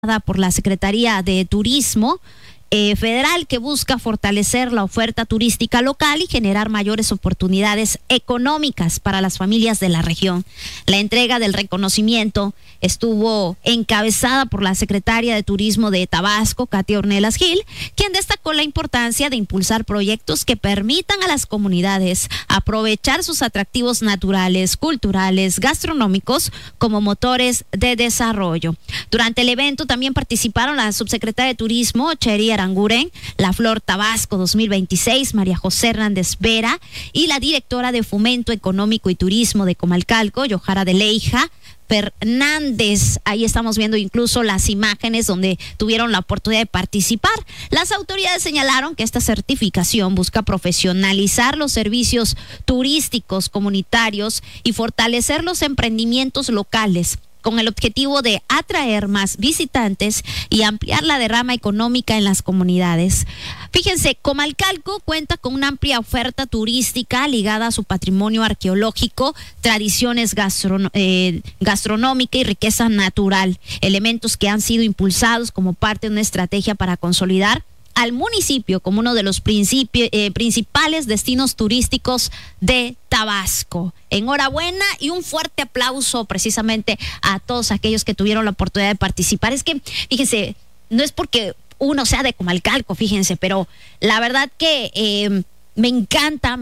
por la Secretaría de Turismo Federal, que busca fortalecer la oferta turística local y generar mayores oportunidades económicas para las familias de la región. La entrega del reconocimiento estuvo encabezada por la secretaria de Turismo de Tabasco, Katia Ornelas Gil, quien destacó la importancia de impulsar proyectos que permitan a las comunidades aprovechar sus atractivos naturales, culturales, gastronómicos como motores de desarrollo. Durante el evento también participaron la subsecretaria de Turismo, Cheri Aranguren, la Flor Tabasco 2026, María José Hernández Vera, y la directora de Fomento Económico y Turismo de Comalcalco, Yohara de Leija Fernández. Ahí estamos viendo incluso las imágenes donde tuvieron la oportunidad de participar. Las autoridades señalaron que esta certificación busca profesionalizar los servicios turísticos comunitarios y fortalecer los emprendimientos locales, con el objetivo de atraer más visitantes y ampliar la derrama económica en las comunidades. Fíjense, Comalcalco cuenta con una amplia oferta turística ligada a su patrimonio arqueológico, tradiciones gastronómica y riqueza natural, elementos que han sido impulsados como parte de una estrategia para consolidar al municipio como uno de los principales destinos turísticos de Tabasco. Enhorabuena y un fuerte aplauso precisamente a todos aquellos que tuvieron la oportunidad de participar. Es que, fíjense, no es porque uno sea de Comalcalco, fíjense, pero la verdad que me encanta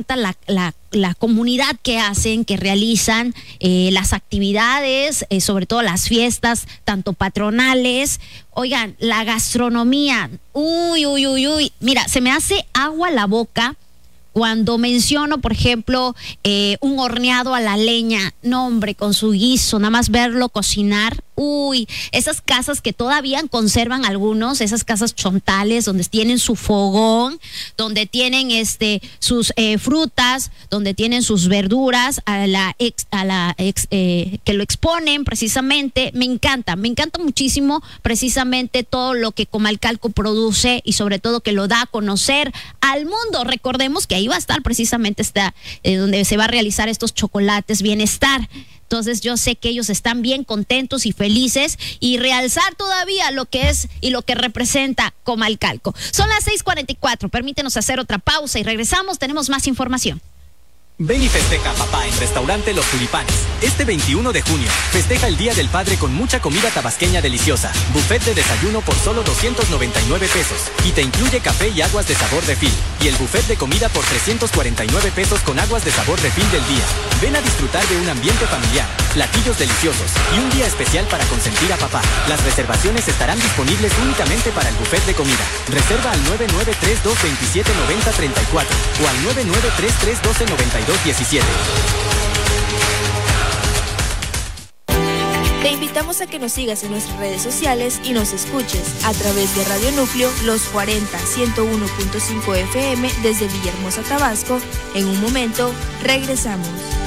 la comunidad que hacen, que realizan las actividades, sobre todo las fiestas, tanto patronales. Oigan, la gastronomía, uy, mira, se me hace agua la boca cuando menciono, por ejemplo, un horneado a la leña. No, hombre, con su guiso, nada más verlo cocinar. Uy, esas casas que todavía conservan algunos, esas casas chontales donde tienen su fogón, donde tienen sus frutas, donde tienen sus verduras, que lo exponen precisamente. Me encanta muchísimo precisamente todo lo que Comalcalco produce y sobre todo que lo da a conocer al mundo. Recordemos que ahí va a estar precisamente donde se va a realizar estos chocolates Bienestar. Entonces yo sé que ellos están bien contentos y felices y realzar todavía lo que es y lo que representa Comalcalco. Son las 6:44, permítenos hacer otra pausa y regresamos, tenemos más información. Ven y festeja a papá en Restaurante Los Tulipanes. Este 21 de junio, festeja el Día del Padre con mucha comida tabasqueña deliciosa. Buffet de desayuno por solo 299 pesos. Y te incluye café y aguas de sabor refil. Y el buffet de comida por 349 pesos con aguas de sabor refil del día. Ven a disfrutar de un ambiente familiar, platillos deliciosos y un día especial para consentir a papá. Las reservaciones estarán disponibles únicamente para el buffet de comida. Reserva al 9932279034 o al 9933129217. Te invitamos a que nos sigas en nuestras redes sociales y nos escuches a través de Radio Núcleo Los 40 101.5 FM desde Villahermosa, Tabasco. En un momento, regresamos.